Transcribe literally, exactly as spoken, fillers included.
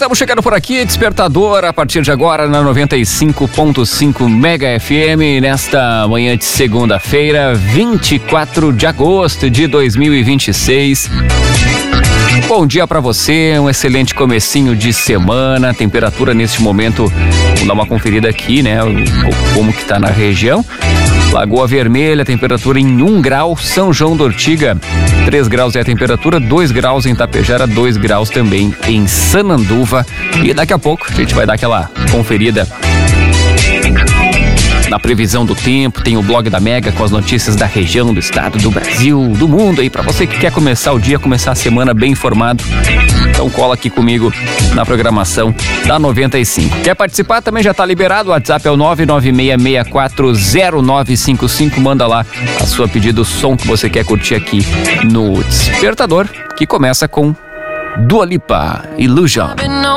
Estamos chegando por aqui, Despertador, a partir de agora na noventa e cinco ponto cinco Mega F M, nesta manhã de segunda-feira, vinte e quatro de agosto de dois mil e vinte e seis. Bom dia para você, um excelente comecinho de semana, temperatura neste momento, vamos dar uma conferida aqui, né, como que tá na região. Lagoa Vermelha, temperatura em um grau, São João do Ortiga, três graus é a temperatura, dois graus em Tapejara, dois graus também em Sananduva. E daqui a pouco a gente vai dar aquela conferida na previsão do tempo, tem o blog da Mega com as notícias da região, do estado, do Brasil, do mundo aí, pra você que quer começar o dia, começar a semana bem informado. Então cola aqui comigo na programação da noventa e cinco. Quer participar? Também já tá liberado, o WhatsApp é o nove nove seis seis quatro zero nove cinco cinco, manda lá a sua pedida, o som que você quer curtir aqui no Despertador, que começa com Dua Lipa, Illusion.